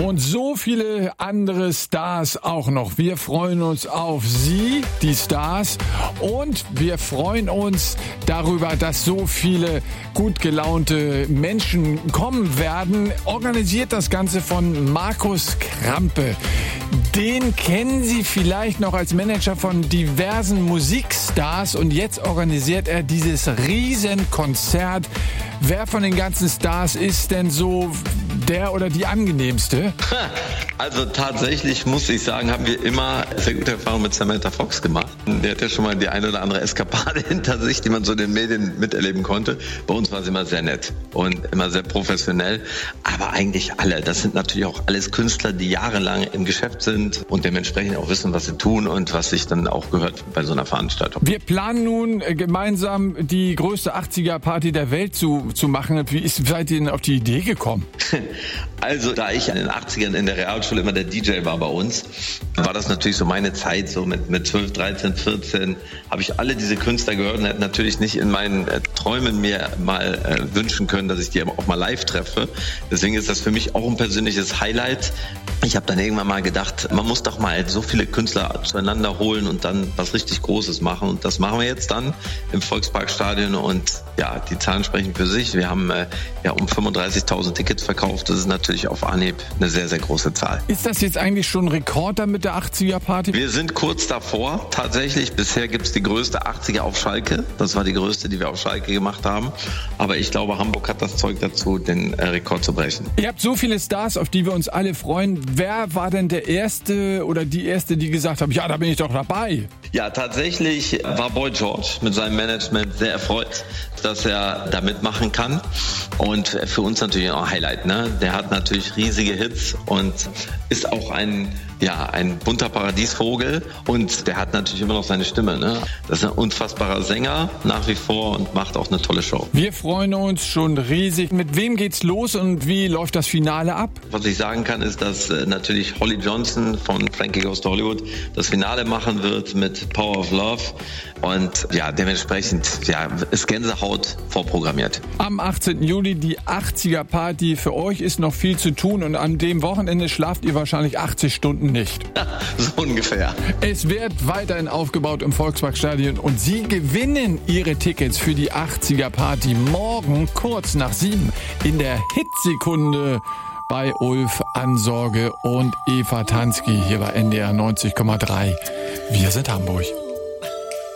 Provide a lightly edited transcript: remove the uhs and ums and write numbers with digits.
Und so viele andere Stars auch noch. Wir freuen uns auf Sie, die Stars. Und wir freuen uns darüber, dass so viele gut gelaunte Menschen kommen werden. Organisiert das Ganze von Markus Krampe. Den kennen Sie vielleicht noch als Manager von diversen Musikstars. Und jetzt organisiert er dieses Riesenkonzert. Wer von den ganzen Stars ist denn so der oder die angenehmste? Also tatsächlich muss ich sagen, haben wir immer sehr gute Erfahrungen mit Samantha Fox gemacht. Der hat ja schon mal die eine oder andere Eskapade hinter sich, die man so in den Medien miterleben konnte. Bei uns war sie immer sehr nett und immer sehr professionell. Aber eigentlich alle, das sind natürlich auch alles Künstler, die jahrelang im Geschäft sind und dementsprechend auch wissen, was sie tun und was sich dann auch gehört bei so einer Veranstaltung. Wir planen nun gemeinsam die größte 80er-Party der Welt zu machen. Wie seid ihr denn auf die Idee gekommen? Also, da ich in den 80ern in der Realschule immer der DJ war bei uns, war das natürlich so meine Zeit, so mit 12, 13, 14, habe ich alle diese Künstler gehört und hätte natürlich nicht in meinen Träumen mir mal wünschen können, dass ich die auch mal live treffe. Deswegen ist das für mich auch ein persönliches Highlight. Ich habe dann irgendwann mal gedacht, man muss doch mal so viele Künstler zueinander holen und dann was richtig Großes machen. Und das machen wir jetzt dann im Volksparkstadion und ja, die Zahlen sprechen für sich. Wir haben um 35.000 Tickets verkauft. Das ist natürlich auf Anhieb eine sehr, sehr große Zahl. Ist das jetzt eigentlich schon ein Rekord dann mit der 80er-Party? Wir sind kurz davor. Tatsächlich, bisher gibt es die größte 80er auf Schalke. Das war die größte, die wir auf Schalke gemacht haben. Aber ich glaube, Hamburg hat das Zeug dazu, den Rekord zu brechen. Ihr habt so viele Stars, auf die wir uns alle freuen. Wer war denn der Erste oder die Erste, die gesagt haben, ja, da bin ich doch dabei? Ja, tatsächlich war Boy George mit seinem Management sehr erfreut, dass er da mitmachen kann. Und für uns natürlich auch ein Highlight, ne? Der hat natürlich riesige Hits und ist auch ein bunter Paradiesvogel und der hat natürlich immer noch seine Stimme, ne? Das ist ein unfassbarer Sänger nach wie vor und macht auch eine tolle Show. Wir freuen uns schon riesig. Mit wem geht's los und wie läuft das Finale ab? Was ich sagen kann, ist, dass natürlich Holly Johnson von Frankie Goes to Hollywood das Finale machen wird mit Power of Love und ja, dementsprechend ist Gänsehaut vorprogrammiert. Am 18. Juli die 80er Party. Für euch ist noch viel zu tun und an dem Wochenende schlaft ihr wahrscheinlich 80 Stunden nicht. So ungefähr. Es wird weiterhin aufgebaut im Volksparkstadion und Sie gewinnen Ihre Tickets für die 80er Party morgen kurz nach 7 in der Hitsekunde bei Ulf Ansorge und Eva Tansky hier bei NDR 90,3. Wir sind Hamburg.